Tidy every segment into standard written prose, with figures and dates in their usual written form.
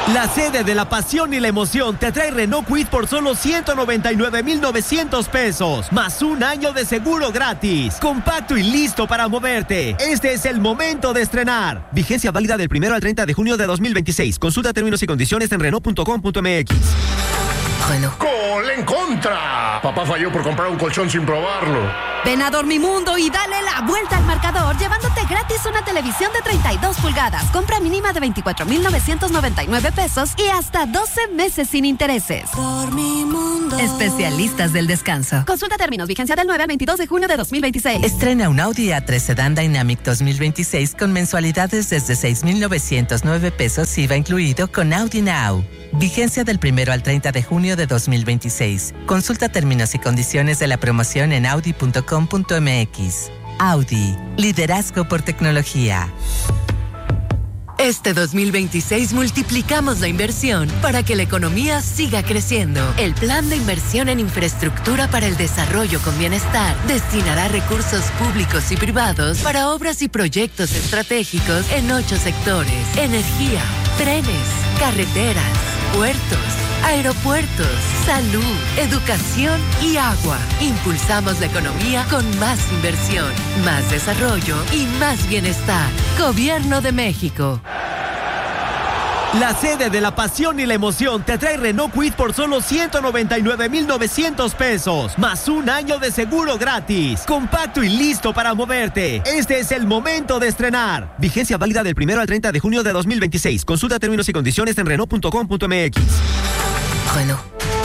La sede de la pasión y la emoción te trae Renault Kwid por solo 199,900 pesos, más un año de seguro gratis. Compacto y listo para moverte. Este es el momento de estrenar. Vigencia válida del 1 al 30 de junio de 2026. Consulta términos y condiciones en Renault.com.mx. ¡Gol en contra! Papá falló por comprar un colchón sin probarlo. Ven a Dormimundo y dale la vuelta al marcador llevándote gratis una televisión de 32 pulgadas. Compra mínima de 24,999 pesos y hasta 12 meses sin intereses. Dormimundo. Especialistas del descanso. Consulta términos. Vigencia del 9 al 22 de junio de 2026. Estrena un Audi A3 Sedan Dynamic 2026 con mensualidades desde 6,909 pesos IVA incluido con Audi Now. Vigencia del 1 al 30 de junio de 2026. Consulta términos y condiciones de la promoción en audi.com.mx. Audi, liderazgo por tecnología. Este 2026 multiplicamos la inversión para que la economía siga creciendo. El Plan de Inversión en Infraestructura para el Desarrollo con Bienestar destinará recursos públicos y privados para obras y proyectos estratégicos en 8 sectores: energía, trenes, carreteras, puertos, aeropuertos, salud, educación y agua. Impulsamos la economía con más inversión, más desarrollo y más bienestar. Gobierno de México. La sede de la pasión y la emoción te trae Renault Kwid por solo 199,900 pesos, más un año de seguro gratis. Compacto y listo para moverte. Este es el momento de estrenar. Vigencia válida del 1 al 30 de junio de 2026. Consulta términos y condiciones en Renault.com.mx. Bueno.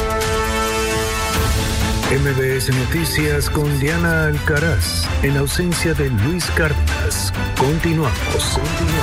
MBS Noticias con Diana Alcaraz. En ausencia de Luis Cárdenas. Continuamos.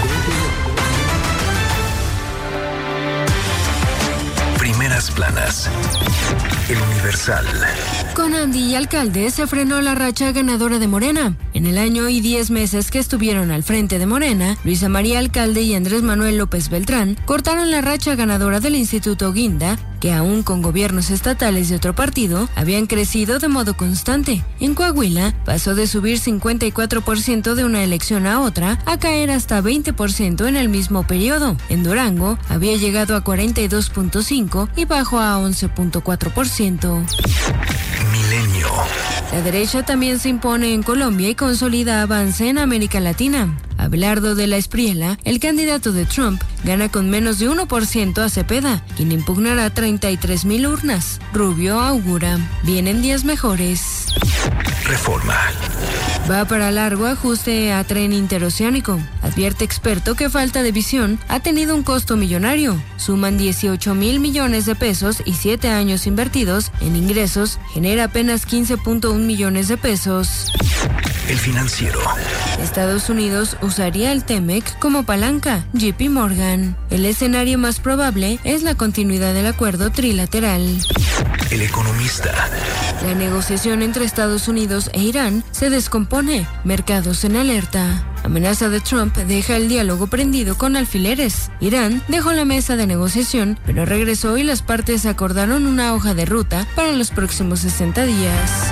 Primeras planas. El Universal. Con Andy y alcalde se frenó la racha ganadora de Morena. En el año y 10 meses que estuvieron al frente de Morena, Luisa María Alcalde y Andrés Manuel López Beltrán cortaron la racha ganadora del Instituto Guinda, que aún con gobiernos estatales de otro partido, habían crecido de modo constante. En Coahuila, pasó de subir 54% de una elección a otra a caer hasta 20% en el mismo periodo. En Durango, había llegado a 42.5% y bajó a 11.4%. Milenio. La derecha también se impone en Colombia y consolida avance en América Latina. Abelardo de la Espriella, el candidato de Trump, gana con menos de 1% a Cepeda, quien impugnará 33,000 urnas. Rubio augura: vienen días mejores. Reforma. Va para largo ajuste a tren interoceánico. Advierte experto que falta de visión ha tenido un costo millonario. Suman 18,000 millones de pesos y 7 años invertidos en ingresos genera apenas 15.1 millones de pesos. El Financiero. Estados Unidos usaría el TEMEC como palanca. JP Morgan. El escenario más probable es la continuidad del acuerdo trilateral. El Economista. La negociación entre Estados Unidos e Irán se descompone. Mercados en alerta. Amenaza de Trump deja el diálogo prendido con alfileres. Irán dejó la mesa de negociación, pero regresó y las partes acordaron una hoja de ruta para los próximos 60 días.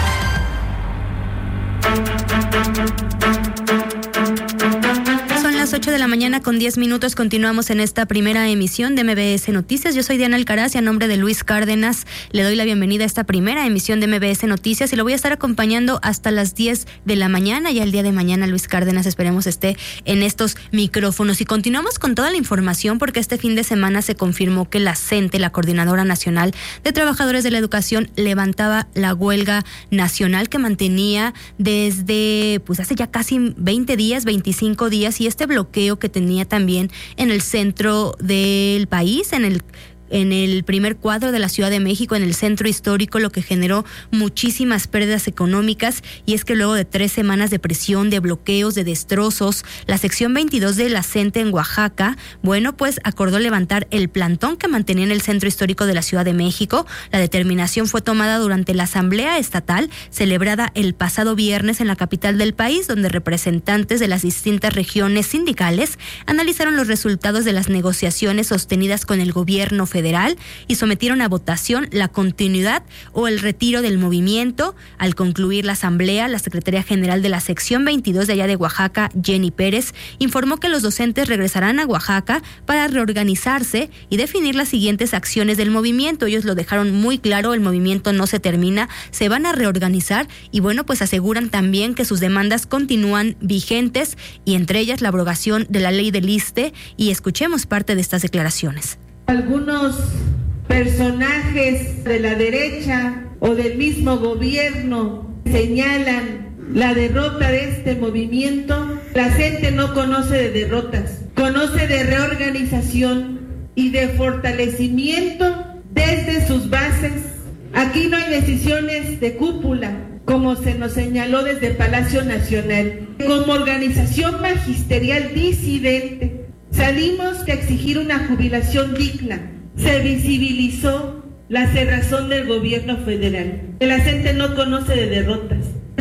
Son las 8 de la mañana con 10 minutos. Continuamos en esta primera emisión de MBS Noticias. Yo soy Diana Alcaraz y a nombre de Luis Cárdenas le doy la bienvenida a esta primera emisión de MBS Noticias y lo voy a estar acompañando hasta las 10 de la mañana. Ya el día de mañana Luis Cárdenas esperemos esté en estos micrófonos. Y continuamos con toda la información porque este fin de semana se confirmó que la CENTE, la Coordinadora Nacional de Trabajadores de la Educación, levantaba la huelga nacional que mantenía desde hace ya casi 20 días, 25 días, y este bloqueo que tenía también en el centro del país, en el primer cuadro de la Ciudad de México, en el centro histórico, lo que generó muchísimas pérdidas económicas. Y es que luego de 3 semanas de presión, de bloqueos, de destrozos, la sección 22 de la CENTE en Oaxaca, acordó levantar el plantón que mantenía en el centro histórico de la Ciudad de México. La determinación fue tomada durante la Asamblea Estatal celebrada el pasado viernes en la capital del país, donde representantes de las distintas regiones sindicales analizaron los resultados de las negociaciones sostenidas con el gobierno federal federal y sometieron a votación la continuidad o el retiro del movimiento. Al concluir la asamblea, la secretaria general de la sección 22 de allá de Oaxaca, Jenny Pérez, informó que los docentes regresarán a Oaxaca para reorganizarse y definir las siguientes acciones del movimiento. Ellos lo dejaron muy claro, el movimiento no se termina, se van a reorganizar y bueno, pues aseguran también que sus demandas continúan vigentes y entre ellas la abrogación de la ley del ISSSTE, y escuchemos parte de estas declaraciones. Algunos personajes de la derecha o del mismo gobierno señalan la derrota de este movimiento. La gente no conoce de derrotas, conoce de reorganización y de fortalecimiento desde sus bases. Aquí no hay decisiones de cúpula, como se nos señaló desde Palacio Nacional. Como organización magisterial disidente, salimos a exigir una jubilación digna. Se visibilizó la cerrazón del gobierno federal. La gente no conoce de derrotas.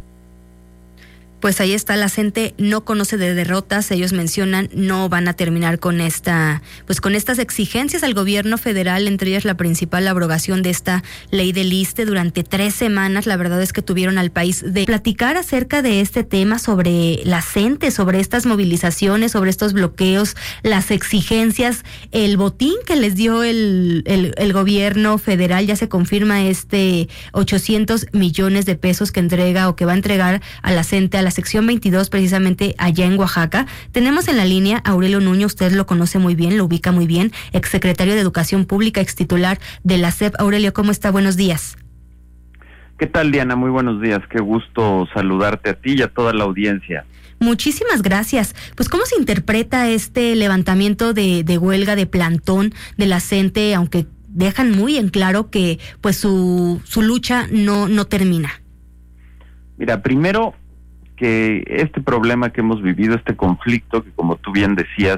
Pues ahí está, la gente no conoce de derrotas. Ellos mencionan no van a terminar con con estas exigencias al gobierno federal, entre ellas la principal, la abrogación de esta ley del ISSSTE. Durante 3 semanas, la verdad es que tuvieron al país de platicar acerca de este tema, sobre la CENTE, sobre estas movilizaciones, sobre estos bloqueos, las exigencias, el botín que les dio el gobierno federal. Ya se confirma 800 millones de pesos que entrega o que va a entregar a la CENTE, a la sección 22, precisamente allá en Oaxaca. Tenemos en la línea a Aurelio Nuño, usted lo conoce muy bien, lo ubica muy bien, exsecretario de Educación Pública, extitular de la SEP. Aurelio, ¿cómo está? Buenos días. ¿Qué tal, Diana? Muy buenos días, qué gusto saludarte a ti y a toda la audiencia. Muchísimas gracias. Pues, ¿cómo se interpreta este levantamiento de huelga, de plantón de la CENTE, aunque dejan muy en claro que pues su lucha no termina? Mira, primero, que este problema que hemos vivido, este conflicto que, como tú bien decías,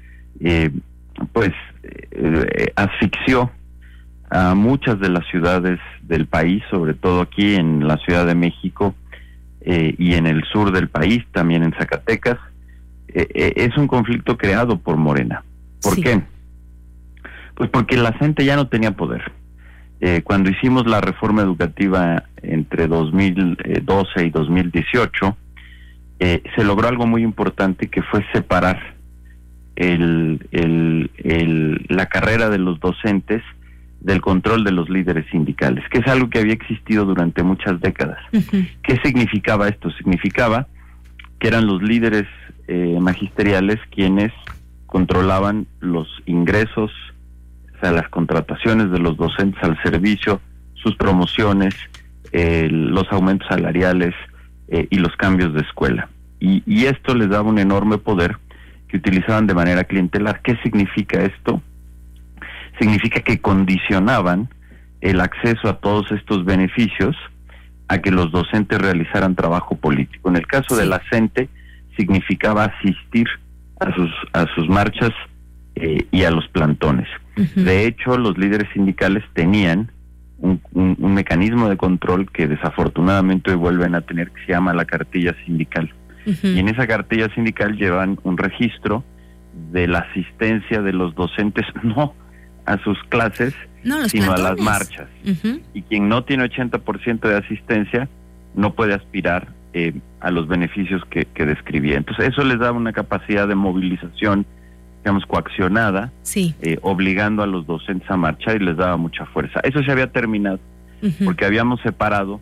asfixió a muchas de las ciudades del país, sobre todo aquí en la Ciudad de México y en el sur del país, también en Zacatecas. Es un conflicto creado por Morena. ¿Por qué? Pues porque la gente ya no tenía poder. Cuando hicimos la reforma educativa entre 2012 y 2018, se logró algo muy importante, que fue separar la carrera de los docentes del control de los líderes sindicales, que es algo que había existido durante muchas décadas. Uh-huh. ¿Qué significaba esto? Significaba que eran los líderes magisteriales quienes controlaban los ingresos, o sea, las contrataciones de los docentes al servicio, sus promociones, los aumentos salariales y los cambios de escuela. Y esto les daba un enorme poder que utilizaban de manera clientelar. ¿Qué significa esto? Significa que condicionaban el acceso a todos estos beneficios a que los docentes realizaran trabajo político. En el caso de la CENTE, significaba asistir a sus marchas y a los plantones. Uh-huh. De hecho, los líderes sindicales tenían un mecanismo de control que desafortunadamente hoy vuelven a tener, que se llama la cartilla sindical. Uh-huh. Y en esa cartilla sindical llevan un registro de la asistencia de los docentes, no a sus clases, sino plantones, a las marchas. Uh-huh. Y quien no tiene 80% de asistencia no puede aspirar a los beneficios que describía. Entonces eso les daba una capacidad de movilización, digamos, coaccionada, sí, obligando a los docentes a marchar, y les daba mucha fuerza. Eso se había terminado, uh-huh, porque habíamos separado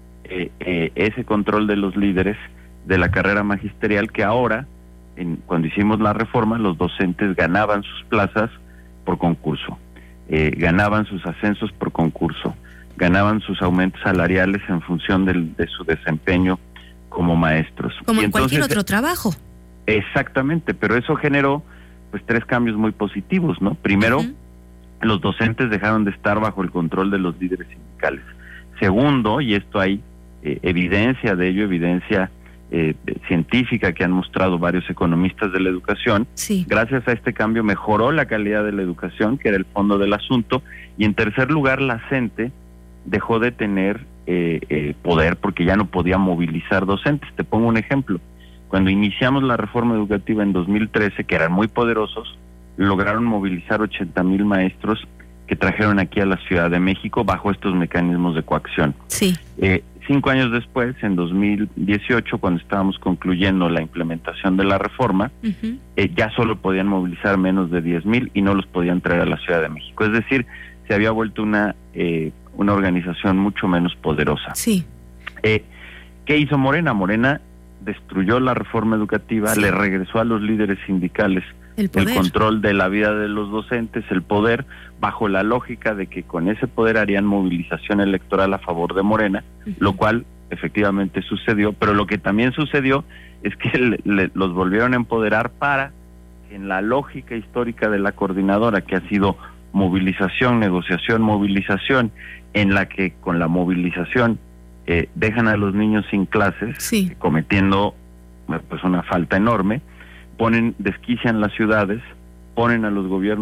ese control de los líderes de la carrera magisterial, que ahora, cuando hicimos la reforma, los docentes ganaban sus plazas por concurso, ganaban sus ascensos por concurso, ganaban sus aumentos salariales en función de su desempeño como maestros. Como en cualquier otro trabajo. Exactamente, pero eso generó pues 3 cambios muy positivos, ¿no? Primero, uh-huh, los docentes dejaron de estar bajo el control de los líderes sindicales. Segundo, y esto hay evidencia de ello, evidencia científica que han mostrado varios economistas de la educación, sí, gracias a este cambio mejoró la calidad de la educación, que era el fondo del asunto. Y en tercer lugar, la CENTE dejó de tener poder, porque ya no podía movilizar docentes. Te pongo un ejemplo. Cuando iniciamos la reforma educativa en 2013, que eran muy poderosos, lograron movilizar 80,000 maestros que trajeron aquí a la Ciudad de México bajo estos mecanismos de coacción. Sí. 5 años después, en 2018, cuando estábamos concluyendo la implementación de la reforma, ya solo podían movilizar menos de 10,000 y no los podían traer a la Ciudad de México. Es decir, se había vuelto una organización mucho menos poderosa. Sí. ¿Qué hizo Morena? Morena destruyó la reforma educativa, le regresó a los líderes sindicales el control de la vida de los docentes, el poder, bajo la lógica de que con ese poder harían movilización electoral a favor de Morena, lo cual efectivamente sucedió, pero lo que también sucedió es que los volvieron a empoderar para que en la lógica histórica de la coordinadora, que ha sido movilización, negociación, movilización, en la que con la movilización dejan a los niños sin clases, cometiendo pues una falta enorme, desquician las ciudades, ponen a los gobiernos